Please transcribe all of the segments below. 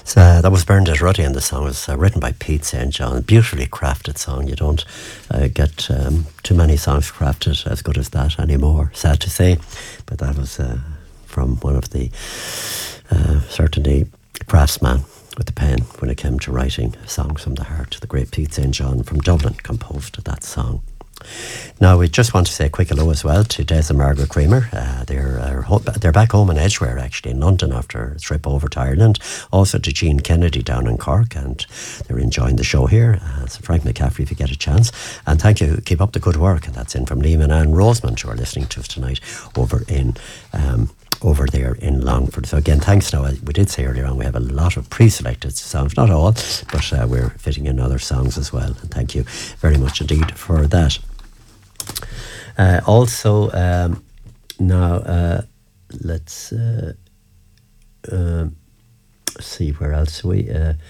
So that was Bernadette Ruddy, and the song was written by Pete St. John. A beautifully crafted song. You don't get too many songs crafted as good as that anymore, sad to say. But that was from one of the, certainly, craftsman with the pen when it came to writing songs from the heart. The great Pete St. John from Dublin composed that song. Now, we just want to say a quick hello as well to Des and Margaret Creamer. They're back home in Edgware, actually, in London after a trip over to Ireland. Also to Jean Kennedy down in Cork, and they're enjoying the show here. So Frank McCaffrey, if you get a chance. And thank you, keep up the good work. And that's in from Liam and Anne Rosemond, who are listening to us tonight over there in Longford. So again, thanks. Now, we did say earlier on we have a lot of pre-selected songs, not all, but we're fitting in other songs as well. And thank you very much indeed for that. Now let's see where else we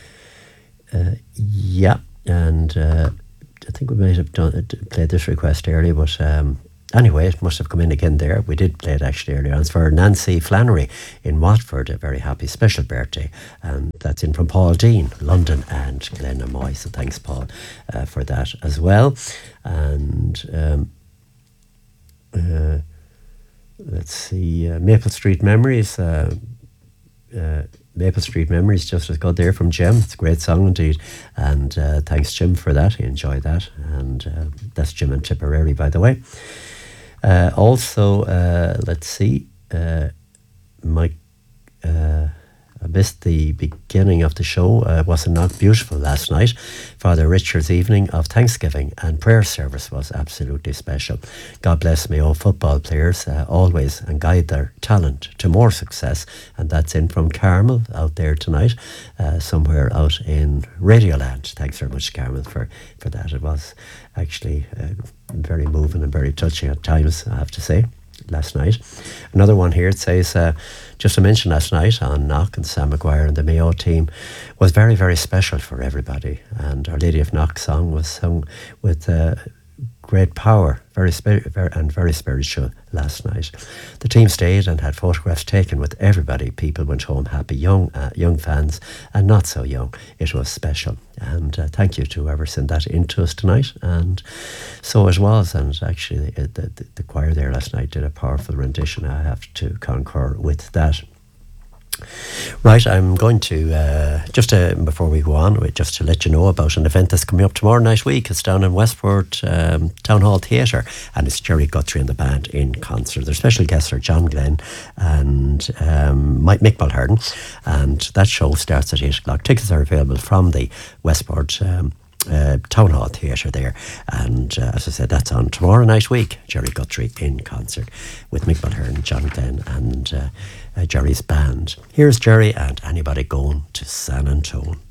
and I think we might have played this request earlier, but anyway, it must have come in again there. We did play it actually earlier on. It's for Nancy Flannery in Watford, a very happy special birthday, and that's in from Paul Dean, London and Glenamoy. So thanks, Paul, for that as well. And let's see, Maple Street Memories. Maple Street Memories just as good there from Jim. It's a great song indeed, and thanks Jim for that. He enjoyed that, and that's Jim in Tipperary, by the way. Let's see, Mike. I missed the beginning of the show. Was it not beautiful last night? Father Richard's evening of Thanksgiving and prayer service was absolutely special. God bless me, all football players, always, and guide their talent to more success. And that's in from Carmel out there tonight, somewhere out in Radioland. Thanks very much, Carmel, for that. It was actually very moving and very touching at times, I have to say, last night. Another one here, it says, just to mention last night on Knock, and Sam Maguire and the Mayo team was very, very special for everybody. And Our Lady of Knock song was sung with great power, very spiritual last night. The team stayed and had photographs taken with everybody. People went home happy, young fans and not so young. It was special. And thank you to whoever sent that in to us tonight. And so it was. And actually, the choir there last night did a powerful rendition. I have to concur with that. Right, I'm going to, before we go on, just to let you know about an event that's coming up tomorrow night week. It's down in Westport Town Hall Theatre, and it's Jerry Guthrie and the band in concert. Their special guests are John Glenn and Mick Mulhern, and that show starts at 8 o'clock. Tickets are available from the Westport Town Hall Theatre there, and as I said, that's on tomorrow night week. Jerry Guthrie in concert with Mick Mulhern, John Glenn and Jerry's band. Here's Jerry and Anybody Going to San Antone.